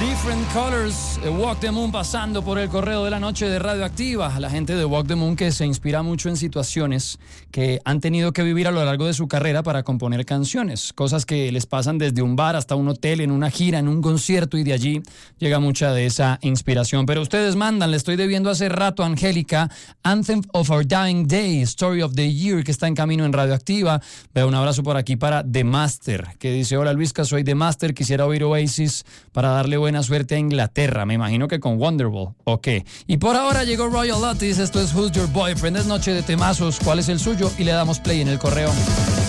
Different Colors, Walk the Moon pasando por el correo de la noche de Radioactiva. La gente de Walk the Moon que se inspira mucho en situaciones que han tenido que vivir a lo largo de su carrera para componer canciones. Cosas que les pasan desde un bar hasta un hotel, en una gira, en un concierto, y de allí llega mucha de esa inspiración. Pero ustedes mandan, le estoy debiendo hace rato a Angélica, Anthem of Our Dying Day, Story of the Year, que está en camino en Radioactiva. Veo un abrazo por aquí para The Master, que dice: hola Luisca, soy The Master, quisiera oír Oasis para darle buena suerte a Inglaterra. Me imagino que con Wonderwall. Ok. Y por ahora llegó Royal Otis. Esto es Who's Your Boyfriend. Es noche de temazos. ¿Cuál es el suyo? Y le damos play en el correo.